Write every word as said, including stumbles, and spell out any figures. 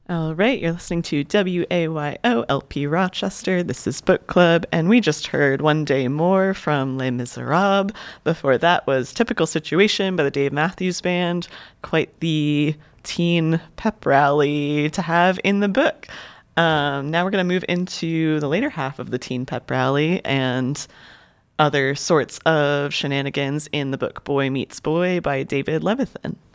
All right, you're listening to W A Y O L P Rochester. This is Book Club, and we just heard One Day More from Les Miserables. Before that was Typical Situation by the Dave Matthews Band. Quite the teen pep rally to have in the book. Um, now we're going to move into the later half of the teen pep rally and other sorts of shenanigans in the book Boy Meets Boy by David Levithan.